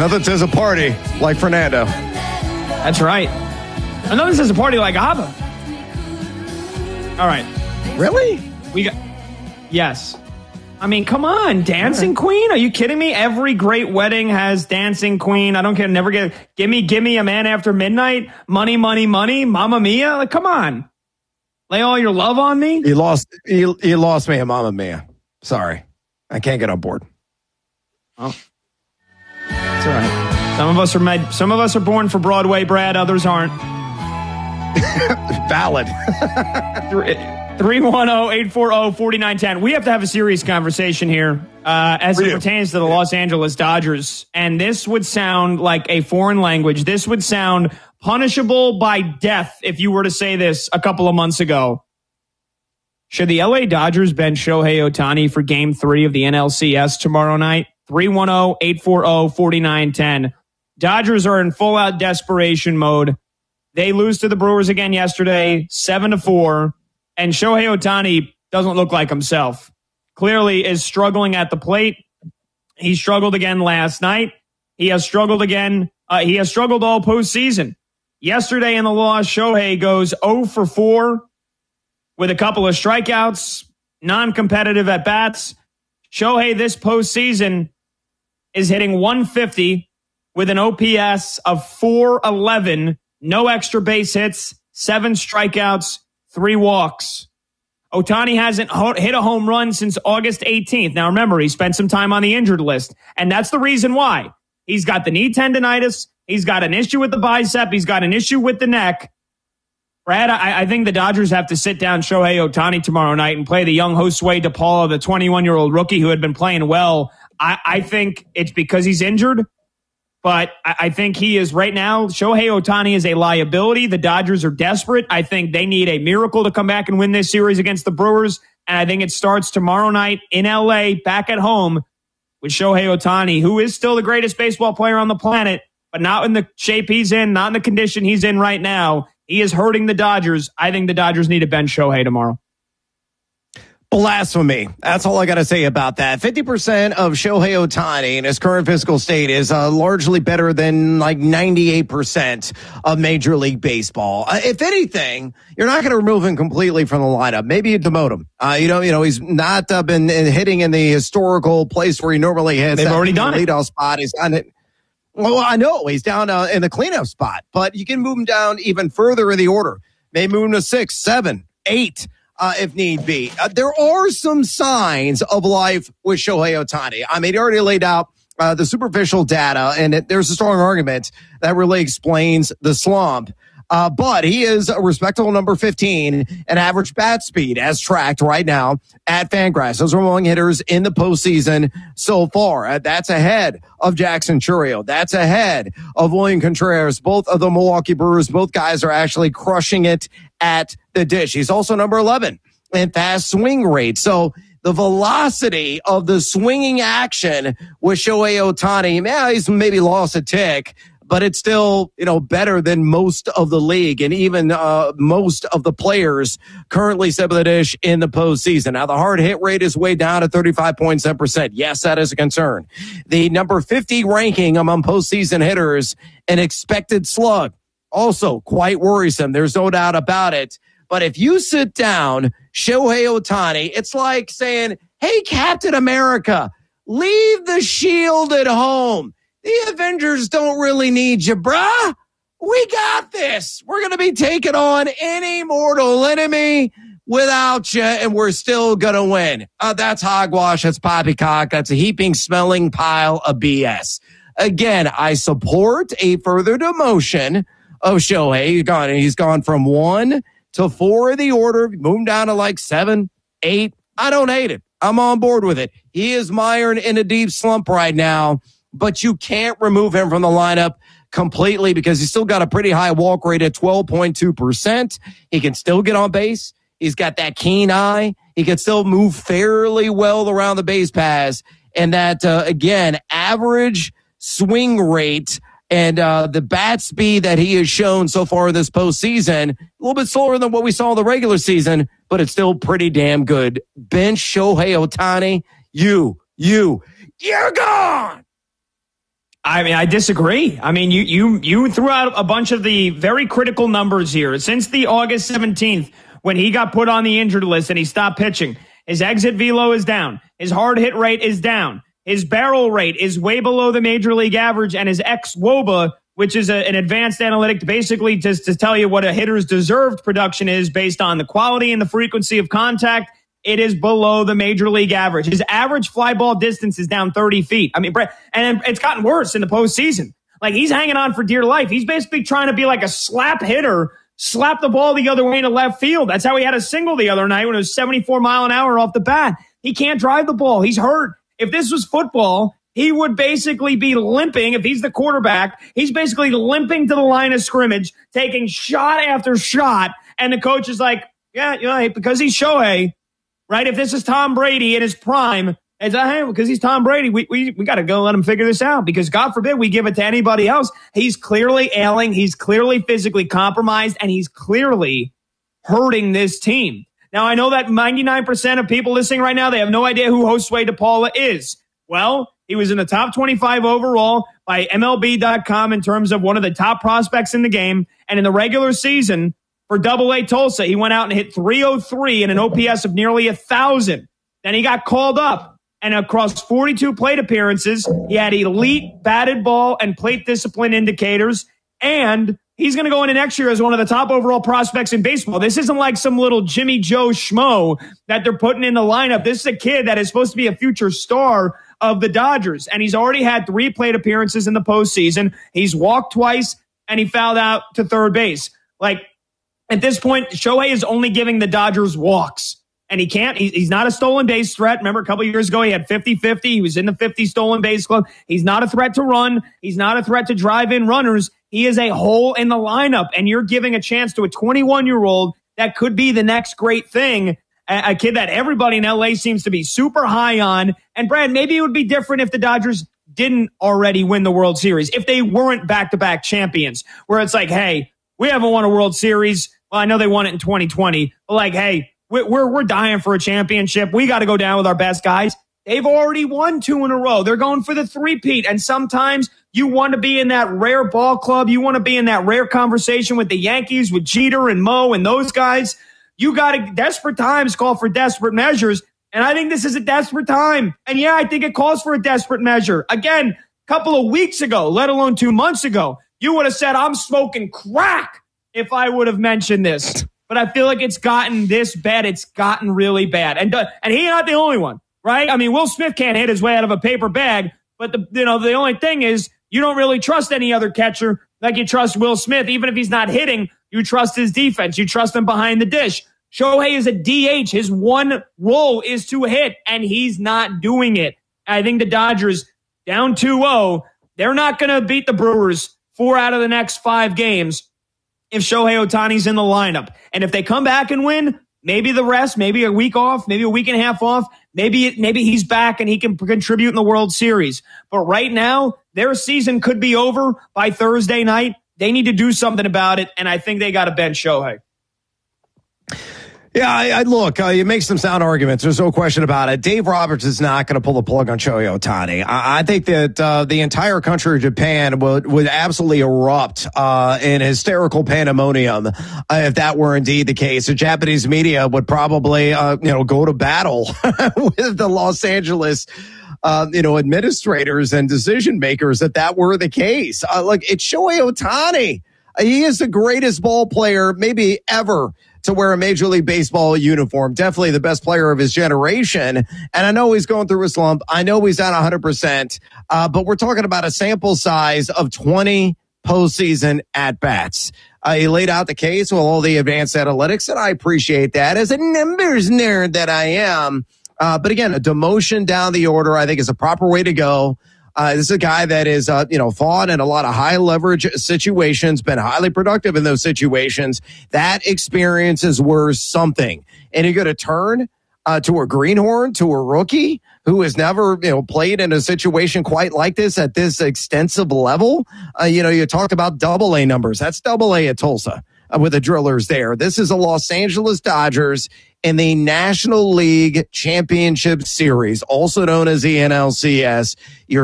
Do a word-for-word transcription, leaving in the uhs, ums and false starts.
Nothing says a party like Fernando. That's right. And nothing says a party like ABBA. All right. Really? We got. Yes. I mean, come on, Dancing Queen? Are you kidding me? Every great wedding has Dancing Queen. I don't care. Never get. Gimme, gimme, A Man After Midnight. Money, money, money. Mamma Mia. Like, come on. Lay all your love on me. You lost. You, you lost me at Mamma Mia. Sorry, I can't get on board. Oh, that's all right. Some of us are made. Some of us are born for Broadway, Brad. Others aren't. Valid. three one zero, eight four zero, four nine one zero. We have to have a serious conversation here uh, as it pertains to the Los Angeles Dodgers. And this would sound like a foreign language. This would sound punishable by death if you were to say this a couple of months ago. Should the L A Dodgers bench Shohei Ohtani for game three of the N L C S tomorrow night? three one zero, eight four zero, four nine one zero. Dodgers are in full-out desperation mode. They lose to the Brewers again yesterday, seven to four. And Shohei Ohtani doesn't look like himself. Clearly is struggling at the plate. He struggled again last night. He has struggled again. Uh, he has struggled all postseason. Yesterday in the loss, Shohei goes zero for four with a couple of strikeouts, non-competitive at-bats. Shohei this postseason is hitting one fifty with an O P S of four eleven, no extra base hits, seven strikeouts, three walks. Ohtani hasn't ho- hit a home run since August eighteenth. Now remember, he spent some time on the injured list, and that's the reason why. He's got the knee tendonitis. He's got an issue with the bicep. He's got an issue with the neck. Brad, I, I think the Dodgers have to sit down Shohei Ohtani tomorrow night and play the young Josue DePaula, the twenty-one-year-old rookie who had been playing well. I, I think it's because he's injured, but I, I think he is right now. Shohei Ohtani is a liability. The Dodgers are desperate. I think they need a miracle to come back and win this series against the Brewers, and I think it starts tomorrow night in L A, back at home, with Shohei Ohtani, who is still the greatest baseball player on the planet, but not in the shape he's in, not in the condition he's in right now. He is hurting the Dodgers. I think the Dodgers need to bench Shohei tomorrow. Blasphemy. That's all I got to say about that. fifty percent of Shohei Ohtani in his current physical state is uh, largely better than like ninety-eight percent of Major League Baseball. Uh, if anything, you're not going to remove him completely from the lineup. Maybe you demote him. Uh, you know, you know, he's not uh, been hitting in the historical place where he normally hits. They've already done it. Leadoff spot. He's done it. Well, I know he's down uh, in the cleanup spot, but you can move him down even further in the order. Maybe move him to six, seven, eight. Uh, if need be. Uh, there are some signs of life with Shohei Ohtani. I mean, he already laid out uh, the superficial data, and it, there's a strong argument that really explains the slump. Uh, but he is a respectable number fifteen and average bat speed as tracked right now at Fangraphs. Those are among hitters in the postseason so far. Uh, that's ahead of Jackson Chourio. That's ahead of William Contreras. Both of the Milwaukee Brewers, both guys are actually crushing it at the dish. He's also number eleven in fast swing rate. So the velocity of the swinging action with Shohei Ohtani, man, he's maybe lost a tick, but it's still, you know, better than most of the league and even uh, most of the players currently set by the dish in the postseason. Now, the hard hit rate is way down at thirty-five point seven percent. Yes, that is a concern. The number fifty ranking among postseason hitters, an expected slug, also quite worrisome. There's no doubt about it. But if you sit down Shohei Ohtani, it's like saying, hey, Captain America, leave the shield at home. The Avengers don't really need you, bruh. We got this. We're going to be taking on any mortal enemy without you, and we're still going to win. Uh, that's hogwash. That's poppycock. That's a heaping, smelling pile of B S. Again, I support a further demotion of Shohei. He's gone, he's gone from one to four in the order, moved down to like seven, eight. I don't hate it. I'm on board with it. He is mired in a deep slump right now, but you can't remove him from the lineup completely because he's still got a pretty high walk rate at twelve point two percent. He can still get on base. He's got that keen eye. He can still move fairly well around the base paths. And that, uh, again, average swing rate and uh, the bat speed that he has shown so far in this postseason, a little bit slower than what we saw in the regular season, but it's still pretty damn good. Bench Shohei Ohtani, you, you, you're gone! I mean, I disagree. I mean, you you you threw out a bunch of the very critical numbers here. Since the August seventeenth, when he got put on the injured list and he stopped pitching, his exit velo is down. His hard hit rate is down. His barrel rate is way below the major league average, and his ex-W O B A, which is a, an advanced analytic basically just to tell you what a hitter's deserved production is based on the quality and the frequency of contact, it is below the major league average. His average fly ball distance is down thirty feet. I mean, and it's gotten worse in the postseason. Like, he's hanging on for dear life. He's basically trying to be like a slap hitter, slap the ball the other way into left field. That's how he had a single the other night when it was seventy-four mile an hour off the bat. He can't drive the ball. He's hurt. If this was football, he would basically be limping. If he's the quarterback, he's basically limping to the line of scrimmage, taking shot after shot. And the coach is like, yeah, you know, because he's Shohei. Right? If this is Tom Brady in his prime, it's like, hey, because he's Tom Brady, we we, we got to go let him figure this out, because God forbid we give it to anybody else. He's clearly ailing. He's clearly physically compromised, and he's clearly hurting this team. Now, I know that ninety-nine percent of people listening right now, they have no idea who Josue DePaula is. Well, he was in the top twenty-five overall by M L B dot com in terms of one of the top prospects in the game. And in the regular season, for Double A Tulsa, he went out and hit three oh three and an O P S of nearly one thousand. Then he got called up, and across forty-two plate appearances, he had elite batted ball and plate discipline indicators, and he's going to go into next year as one of the top overall prospects in baseball. This isn't like some little Jimmy Joe schmo that they're putting in the lineup. This is a kid that is supposed to be a future star of the Dodgers, and he's already had three plate appearances in the postseason. He's walked twice, and he fouled out to third base. Like, at this point, Shohei is only giving the Dodgers walks, and he can't. He's not a stolen base threat. Remember, a couple of years ago, he had fifty-fifty. He was in the fifty stolen base club. He's not a threat to run. He's not a threat to drive in runners. He is a hole in the lineup, and you're giving a chance to a twenty-one-year-old that could be the next great thing, a, a kid that everybody in L A seems to be super high on. And, Brad, maybe it would be different if the Dodgers didn't already win the World Series, if they weren't back-to-back champions, where it's like, hey, we haven't won a World Series. Well, I know they won it in twenty twenty, but like, hey, we're we're dying for a championship. We got to go down with our best guys. They've already won two in a row. They're going for the three-peat. And sometimes you want to be in that rare ball club. You want to be in that rare conversation with the Yankees, with Jeter and Mo and those guys. You got to, desperate times call for desperate measures. And I think this is a desperate time. And yeah, I think it calls for a desperate measure. Again, a couple of weeks ago, let alone two months ago, you would have said, I'm smoking crack if I would have mentioned this. But I feel like it's gotten this bad. It's gotten really bad. And uh, and he's not the only one, right? I mean, Will Smith can't hit his way out of a paper bag. But the you know the only thing is you don't really trust any other catcher like you trust Will Smith. Even if he's not hitting, you trust his defense. You trust him behind the dish. Shohei is a D H. His one role is to hit, and he's not doing it. I think the Dodgers, down two oh, they're not going to beat the Brewers four out of the next five games if Shohei Ohtani's in the lineup. And if they come back and win, maybe the rest, maybe a week off, maybe a week and a half off, maybe maybe he's back and he can contribute in the World Series. But right now, their season could be over by Thursday night. They need to do something about it, and I think they got to bench Shohei. Yeah, I, I look, uh, you make some sound arguments. There's no question about it. Dave Roberts is not going to pull the plug on Shohei Ohtani. I, I think that uh, the entire country of Japan would, would absolutely erupt uh, in hysterical pandemonium uh, if that were indeed the case. The Japanese media would probably, uh, you know, go to battle with the Los Angeles Uh, you know, administrators and decision makers if that were the case. Uh, look, it's Shohei Ohtani. He is the greatest ball player maybe ever to wear a Major League Baseball uniform. Definitely the best player of his generation. And I know he's going through a slump. I know he's not one hundred percent. Uh, but we're talking about a sample size of twenty postseason at-bats. Uh, he laid out the case with all the advanced analytics, and I appreciate that as a numbers nerd that I am. Uh, but again, a demotion down the order, I think, is a proper way to go. Uh, this is a guy that is, uh, you know, fought in a lot of high leverage situations, been highly productive in those situations. That experience is worth something. And you're going to turn uh, to a greenhorn, to a rookie who has never, you know, played in a situation quite like this at this extensive level. Uh, you know, you talk about double A numbers. That's double A at Tulsa uh, with the Drillers there. This is the Los Angeles Dodgers in the National League Championship Series, also known as the N L C S. You're